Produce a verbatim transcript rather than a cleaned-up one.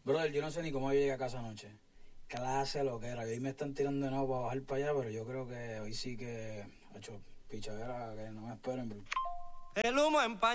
Brother, yo no sé ni cómo yo llegué a casa anoche. Clase lo que era. Y hoy me están tirando de nuevo para bajar para allá, pero yo creo que hoy sí que, ha hecho pichadera, que no me esperen. El humo empaña.